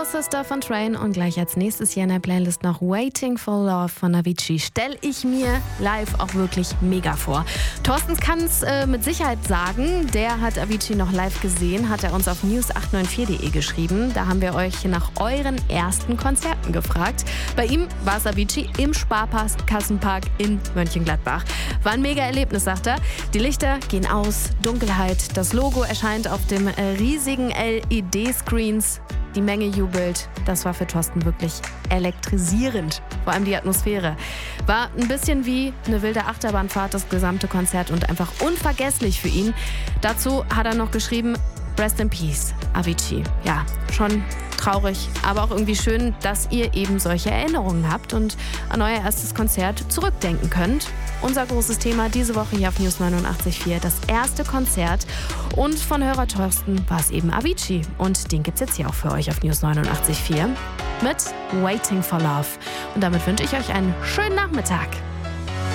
Soul Sister von Train und gleich als nächstes hier in der Playlist noch Waiting for Love von Avicii. Stell ich mir live auch wirklich mega vor. Thorsten kann es mit Sicherheit sagen. Der hat Avicii noch live gesehen, hat er uns auf news894.de geschrieben. Da haben wir euch nach euren ersten Konzerten gefragt. Bei ihm war es Avicii im Sparkassenpark in Mönchengladbach. War ein mega Erlebnis, sagt er. Die Lichter gehen aus, Dunkelheit, das Logo erscheint auf dem riesigen LED-Screens. Die Menge jubelt. Das war für Thorsten wirklich elektrisierend. Vor allem die Atmosphäre. War ein bisschen wie eine wilde Achterbahnfahrt, das gesamte Konzert, und einfach unvergesslich für ihn. Dazu hat er noch geschrieben: Rest in Peace, Avicii. Ja, schon traurig, aber auch irgendwie schön, dass ihr eben solche Erinnerungen habt und an euer erstes Konzert zurückdenken könnt. Unser großes Thema diese Woche hier auf News 89.4, das erste Konzert. Und von Hörer Thorsten war es eben Avicii. Und den gibt's jetzt hier auch für euch auf News 89.4 mit Waiting for Love. Und damit wünsche ich euch einen schönen Nachmittag.